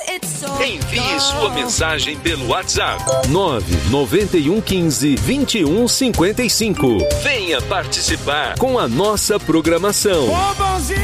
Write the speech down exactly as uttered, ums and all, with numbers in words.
Envie sua mensagem pelo WhatsApp nove nove um um cinco, vinte e um cinquenta e cinco. Venha participar com a nossa programação.